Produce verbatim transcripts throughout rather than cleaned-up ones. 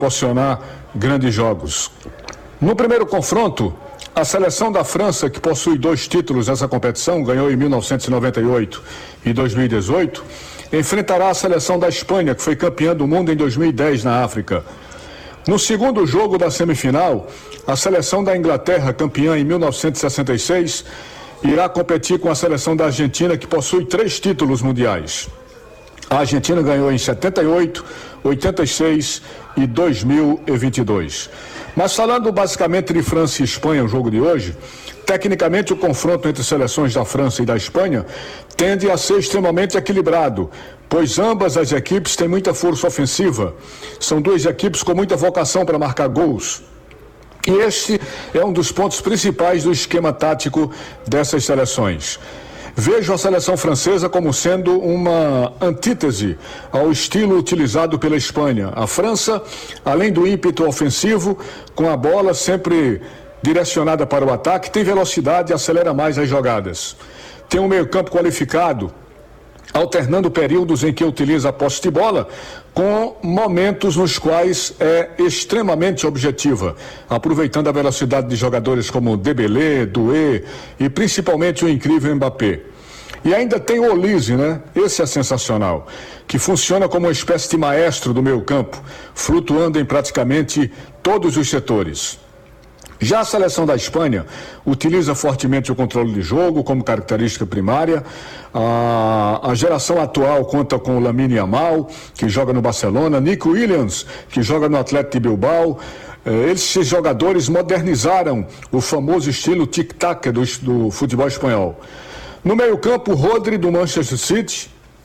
proporcionar grandes jogos. No primeiro confronto, a seleção da França, que possui dois títulos nessa competição, ganhou em mil novecentos e noventa e oito e dois mil e dezoito, enfrentará a seleção da Espanha, que foi campeã do mundo em dois mil e dez na África. No segundo jogo da semifinal, a seleção da Inglaterra, campeã em mil novecentos e sessenta e seis, irá competir com a seleção da Argentina, que possui três títulos mundiais. A Argentina ganhou em setenta e oito, oitenta e seis e dois mil e vinte e dois. Mas falando basicamente de França e Espanha, o jogo de hoje, tecnicamente o confronto entre seleções da França e da Espanha tende a ser extremamente equilibrado, pois ambas as equipes têm muita força ofensiva. São duas equipes com muita vocação para marcar gols. E este é um dos pontos principais do esquema tático dessas seleções. Vejo a seleção francesa como sendo uma antítese ao estilo utilizado pela Espanha. A França, além do ímpeto ofensivo, com a bola sempre direcionada para o ataque, tem velocidade e acelera mais as jogadas. Tem um meio-campo qualificado, alternando períodos em que utiliza a posse de bola, com momentos nos quais é extremamente objetiva, aproveitando a velocidade de jogadores como Dembélé, Doué e principalmente o incrível Mbappé. E ainda tem o Olise, né? Esse é sensacional, que funciona como uma espécie de maestro do meio campo, flutuando em praticamente todos os setores. Já a seleção da Espanha utiliza fortemente o controle de jogo como característica primária. A, a geração atual conta com o Lamine Yamal, que joga no Barcelona, Nico Williams, que joga no Athletic de Bilbao. Esses jogadores modernizaram o famoso estilo tic-tac do, do futebol espanhol. No meio-campo, o Rodri do Manchester City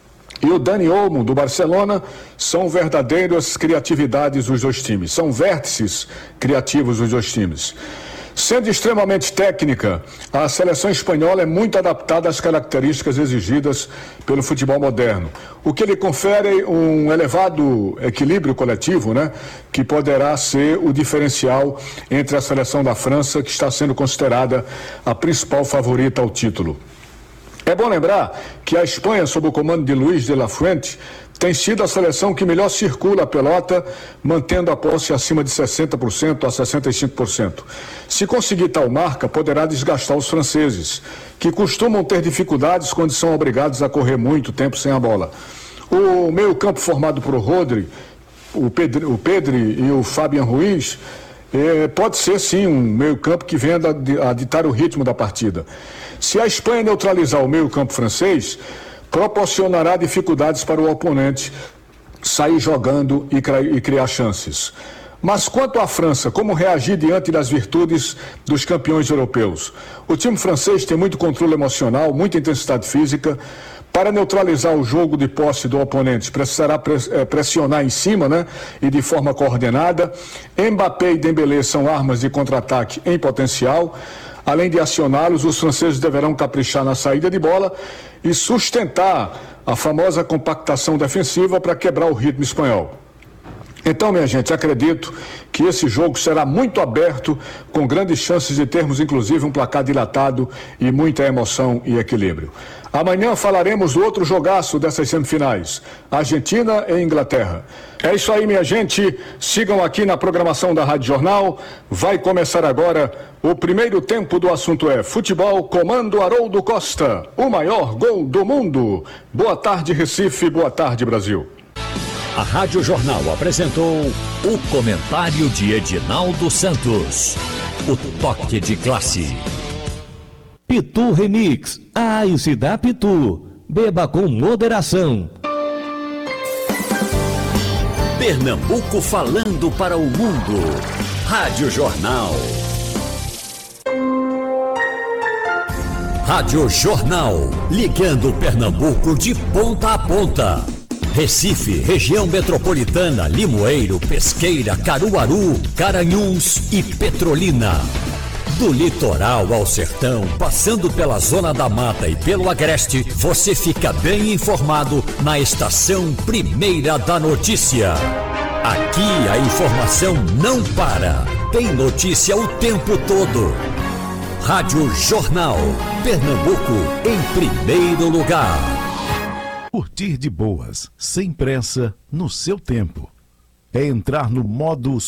e o Dani Olmo do Barcelona são verdadeiras criatividades dos dois times, são vértices criativos dos dois times. Sendo extremamente técnica, a seleção espanhola é muito adaptada às características exigidas pelo futebol moderno, o que lhe confere um elevado equilíbrio coletivo, né, que poderá ser o diferencial entre a seleção da França, que está sendo considerada a principal favorita ao título. É bom lembrar que a Espanha, sob o comando de Luís de la Fuente, tem sido a seleção que melhor circula a pelota, mantendo a posse acima de sessenta por cento a sessenta e cinco por cento. Se conseguir tal marca, poderá desgastar os franceses, que costumam ter dificuldades quando são obrigados a correr muito tempo sem a bola. O meio-campo formado por Rodri, o Pedri, o Pedri e o Fabian Ruiz eh, pode ser sim um meio-campo que venha a ditar o ritmo da partida. Se a Espanha neutralizar o meio-campo francês, proporcionará dificuldades para o oponente sair jogando e, e criar chances. Mas quanto à França, como reagir diante das virtudes dos campeões europeus? O time francês tem muito controle emocional, muita intensidade física. Para neutralizar o jogo de posse do oponente, precisará pressionar em cima, né, e de forma coordenada. Mbappé e Dembélé são armas de contra-ataque em potencial. Além de acioná-los, os franceses deverão caprichar na saída de bola e sustentar a famosa compactação defensiva para quebrar o ritmo espanhol. Então, minha gente, acredito que esse jogo será muito aberto, com grandes chances de termos, inclusive, um placar dilatado e muita emoção e equilíbrio. Amanhã falaremos do outro jogaço dessas semifinais, Argentina e Inglaterra. É isso aí, minha gente. Sigam aqui na programação da Rádio Jornal. Vai começar agora o primeiro tempo do assunto é Futebol, comando Haroldo Costa, o maior gol do mundo. Boa tarde, Recife. Boa tarde, Brasil. A Rádio Jornal apresentou o comentário de Edinaldo Santos. O toque de classe. Pitu Remix. Ah, e se dá Pitu. Beba com moderação. Pernambuco falando para o mundo. Rádio Jornal. Rádio Jornal. Ligando Pernambuco de ponta a ponta. Recife, região metropolitana, Limoeiro, Pesqueira, Caruaru, Garanhuns e Petrolina. Do litoral ao sertão, passando pela Zona da Mata e pelo Agreste, você fica bem informado na estação Primeira da Notícia. Aqui a informação não para, tem notícia o tempo todo. Rádio Jornal, Pernambuco em primeiro lugar. Curtir de boas, sem pressa, no seu tempo. é entrar no modo